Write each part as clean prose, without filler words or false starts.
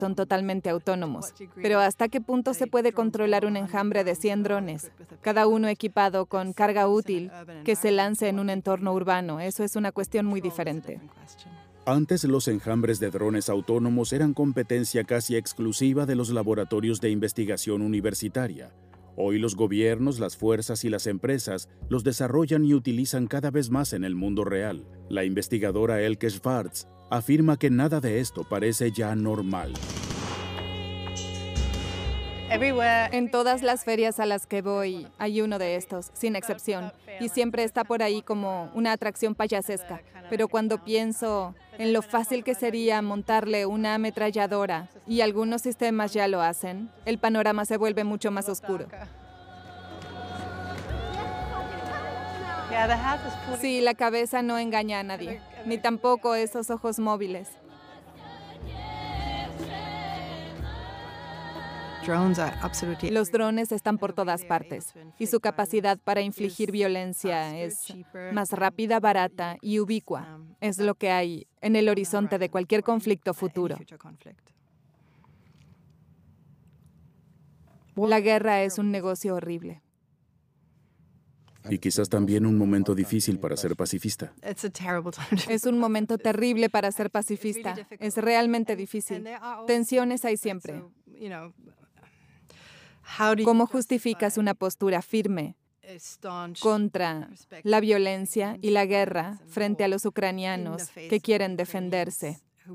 son totalmente autónomos. Pero ¿hasta qué punto se puede controlar un enjambre de 100 drones, cada uno equipado con carga útil, que se lance en un entorno urbano? Eso es una cuestión muy diferente. Antes, los enjambres de drones autónomos eran competencia casi exclusiva de los laboratorios de investigación universitaria. Hoy los gobiernos, las fuerzas y las empresas los desarrollan y utilizan cada vez más en el mundo real. La investigadora Elke Schwartz afirma que nada de esto parece ya normal. En todas las ferias a las que voy hay uno de estos, sin excepción, y siempre está por ahí como una atracción payasesca. Pero cuando pienso en lo fácil que sería montarle una ametralladora, y algunos sistemas ya lo hacen, el panorama se vuelve mucho más oscuro. Sí, la cabeza no engaña a nadie, ni tampoco esos ojos móviles. Los drones están por todas partes y su capacidad para infligir violencia es más rápida, barata y ubicua. Es lo que hay en el horizonte de cualquier conflicto futuro. La guerra es un negocio horrible. Y quizás también un momento difícil para ser pacifista. Es un momento terrible para ser pacifista. Es realmente difícil. Tensiones hay siempre. ¿Cómo justificas una postura firme contra la violencia y la guerra frente a los ucranianos que quieren defenderse,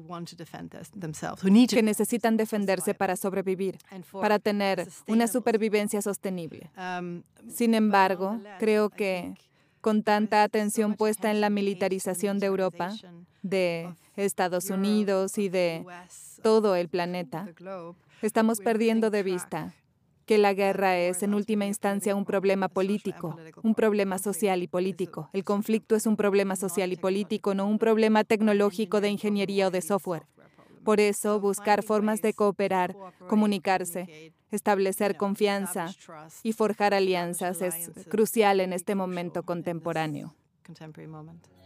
que necesitan defenderse para sobrevivir, para tener una supervivencia sostenible? Sin embargo, creo que con tanta atención puesta en la militarización de Europa, de Estados Unidos y de todo el planeta, estamos perdiendo de vista que la guerra es, en última instancia, un problema político, un problema social y político. El conflicto es un problema social y político, no un problema tecnológico de ingeniería o de software. Por eso, buscar formas de cooperar, comunicarse, establecer confianza y forjar alianzas es crucial en este momento contemporáneo.